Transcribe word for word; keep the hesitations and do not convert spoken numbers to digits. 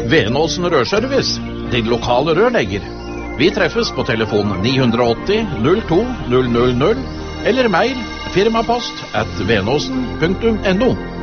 Venåsen Rørservice, din lokale rørlegger. Vi treffes på telefon ni åtti null to null null null eller mail firmapost at venåsen punktum no.